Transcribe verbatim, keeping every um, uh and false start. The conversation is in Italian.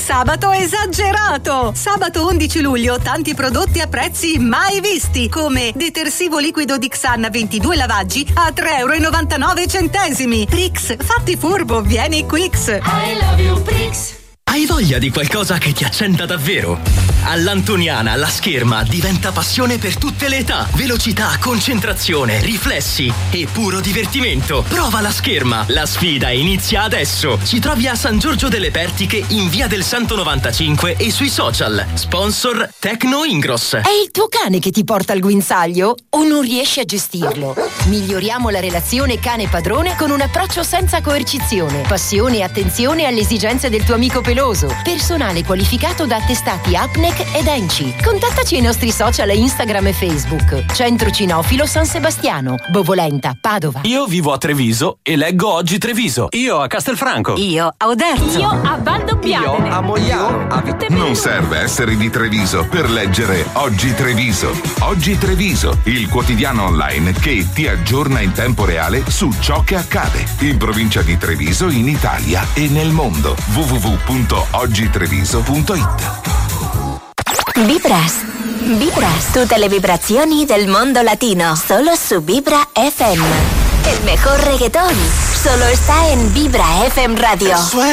sabato esagerato! Sabato undici luglio, tanti prodotti a prezzi mai visti, come detersivo liquido Dixan ventidue lavaggi a tre e novantanove euro. Prix, fatti furbo, vieni Quix! I love you, Prix! Hai voglia di qualcosa che ti accenda davvero? All'Antoniana la scherma diventa passione per tutte le età. Velocità, concentrazione, riflessi e puro divertimento. Prova la scherma. La sfida inizia adesso. Ci trovi a San Giorgio delle Pertiche in via del Santo novantacinque e sui social. Sponsor Tecno Ingross. È il tuo cane che ti porta al guinzaglio o non riesci a gestirlo? Miglioriamo la relazione cane-padrone con un approccio senza coercizione. Passione e attenzione alle esigenze del tuo amico peloso. Personale qualificato da attestati A P N E C ed E N C I. Contattaci ai nostri social Instagram e Facebook. Centro Cinofilo San Sebastiano, Bovolenta, Padova. Io vivo a Treviso e leggo Oggi Treviso. Io a Castelfranco. Io a Oderzo. Io a Valdobbiadene. Io a Mogliano. A Vite- Non serve essere di Treviso per leggere Oggi Treviso. Oggi Treviso, il quotidiano online che ti aggiorna in tempo reale su ciò che accade in provincia di Treviso, in Italia e nel mondo. w w w punto oggi treviso punto it. Vibras. Vibras. Tutte le vibrazioni del mondo latino. Solo su Vibra F M. El mejor reggaetón. Solo está en Vibra F M Radio.